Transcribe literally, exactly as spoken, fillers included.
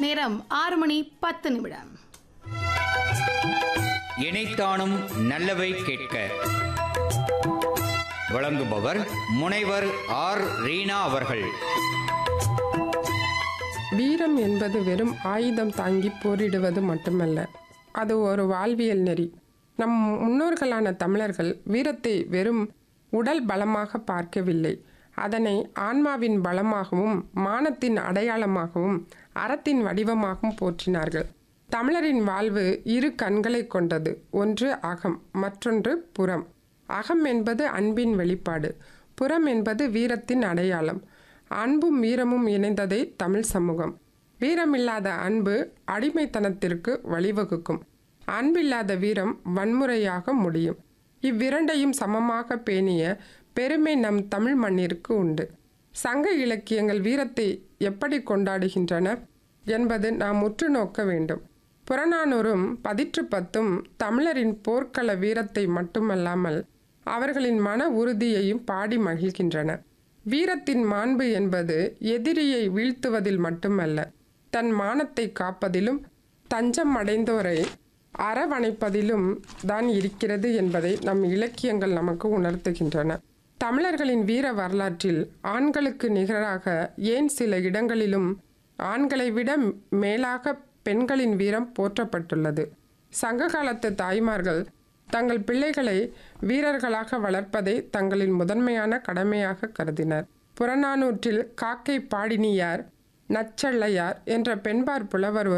நேரம் ஆறு மணி பத்து நிமிடம். இணைத்தானும் நல்லவை கேட்க வழங்குபவர் முனைவர் ஆர் ரீனா அவர்கள். வீரம் என்பது வெறும் ஆயுதம் தாங்கி போரிடுவது மட்டுமல்ல, அது ஒரு வாழ்வியல் நெறி. நம் முன்னோர்களான தமிழர்கள் வீரத்தை வெறும் உடல் பலமாக பார்க்கவில்லை, அதனை ஆன்மாவின் பலமாகவும் மானத்தின் அடையாளமாகவும் அறத்தின் வடிவமாகவும் போற்றினார்கள். தமிழரின் வாழ்வு இரு கண்களை கொண்டது. ஒன்று அகம், மற்றொன்று புறம். அகம் என்பது அன்பின் வெளிப்பாடு, புறம் என்பது வீரத்தின் அடையாளம். அன்பும் வீரமும் இணைந்ததே தமிழ் சமூகம். வீரமில்லாத அன்பு அடிமைத்தனத்திற்கு வழிவகுக்கும், அன்பில்லாத வீரம் வன்முறையாக முடியும். இவ்விரண்டையும் சமமாக பேணிய பெருமை நம் தமிழ் மண்ணிற்கு உண்டு. சங்க இலக்கியங்கள் வீரத்தை எப்படி கொண்டாடுகின்றன என்பது நாம் உற்று நோக்க வேண்டும். புறநானூறும் பதிற்று பத்தும் தமிழரின் போர்க்கள வீரத்தை மட்டுமல்லாமல் அவர்களின் மன உறுதியையும் பாடி மகிழ்கின்றன. வீரத்தின் மாண்பு என்பது எதிரியை வீழ்த்துவதில் மட்டுமல்ல, தன் மானத்தை காப்பதிலும் தஞ்சம் அடைந்தோரை அரவணைப்பதிலும் தான் இருக்கிறது என்பதை நம் இலக்கியங்கள் நமக்கு உணர்த்துகின்றன. தமிழர்களின் வீர வரலாற்றில் ஆண்களுக்கு நிகராக, ஏன் சில இடங்களிலும் ஆண்களை விட மேலாக பெண்களின் வீரம் போற்றப்பட்டுள்ளது. சங்க காலத்து தாய்மார்கள் தங்கள் பிள்ளைகளை வீரர்களாக வளர்ப்பதை தங்களின் முதன்மையான கடமையாக கருதினர். புறநானூற்றில் காக்கை பாடினியார் நச்சள்ளையார் என்ற பெண்பார் புலவர்